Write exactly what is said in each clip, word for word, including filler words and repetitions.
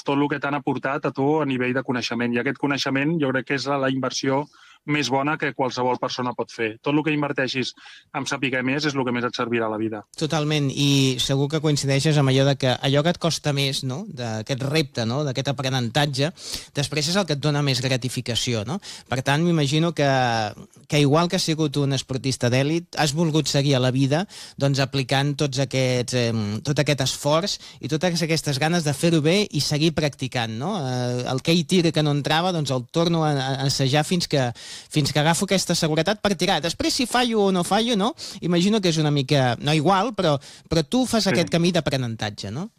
tot el que t'han aportat a tu a nivell de coneixement. I aquest coneixement jo crec que és la inversió més bona que qualsevol persona pot fer. Tot el que inverteixis en saber més és el que més et servirà a la vida. Totalment, i segur que coincideixes amb allò de que allò que et costa més, no?, d'aquest repte, no?, d'aquest aprenentatge, després és el que et dona més gratificació, no? Per tant, m'imagino que, que igual que has sigut un esportista d'èlit, has volgut seguir a la vida doncs, aplicant tots aquests, eh, tot aquest esforç i totes aquestes ganes de fer-ho bé i seguir practicant, no? Eh, el que hi tira que no entrava, doncs el torno a, a assajar fins que fins que agafo aquesta seguretat per tirar. Després, si fallo o no fallo, no? Imagino que és una mica, no igual, però, però tu fas sí. aquest camí d'aprenentatge, no?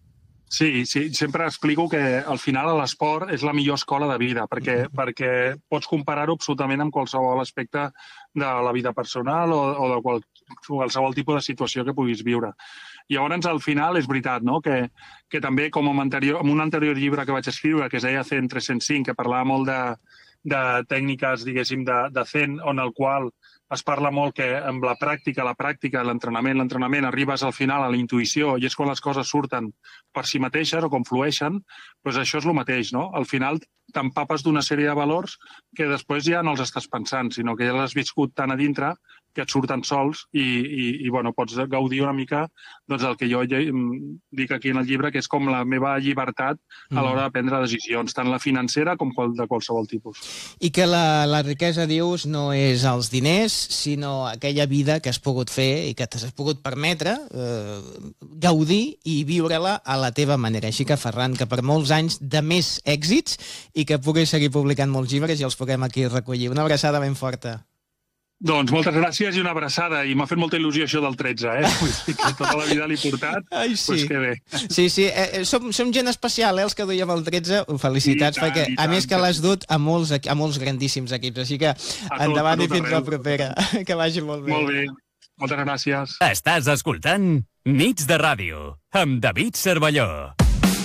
Sí, sí, sempre explico que al final l'esport és la millor escola de vida, perquè, mm-hmm. perquè pots comparar-ho absolutament amb qualsevol aspecte de la vida personal o, o de qual, qualsevol tipus de situació que puguis viure. Llavors, al final, és veritat, no?, que, que també, com en, anterior, en un anterior llibre que vaig escriure, que es deia Zen tres cents cinc, que parlava molt de, de tècniques, diguéssim, de, de Zen, on el qual es parla molt que amb la pràctica, la pràctica, l'entrenament, l'entrenament, arribes al final a la intuïció i és quan les coses surten per si mateixes o com flueixen, doncs això és el mateix, no? Al final t'empapes d'una sèrie de valors que després ja no els estàs pensant, sinó que ja l'has viscut tan a dintre que et surten sols i, i, i bueno, pots gaudir una mica doncs, del que jo dic aquí en el llibre, que és com la meva llibertat a l'hora de prendre decisions, tant la financera com de qualsevol tipus. I que la, la riquesa, dius, no és els diners, sinó aquella vida que has pogut fer i que t'has pogut permetre eh, gaudir i viure-la a la teva manera. Així que, Ferran, que per molts anys de més èxits i que puguis seguir publicant molts llibres i els puguem aquí recollir. Una abraçada ben forta. Doncs moltes gràcies i una abraçada. I m'ha fet molta il·lusió això del tretze, eh? Vull dir que tota la vida l'he portat. Ai, sí. Pues que bé. Sí, sí. Eh, som, som gent especial, eh, els que duiem el tretze. Felicitats, tant, perquè a més que l'has dut a molts, a molts grandíssims equips. Així que a endavant tot, i fins la propera. Que vagi molt bé. Molt bé. Moltes gràcies. Estàs escoltant Nits de Ràdio amb David Cervelló.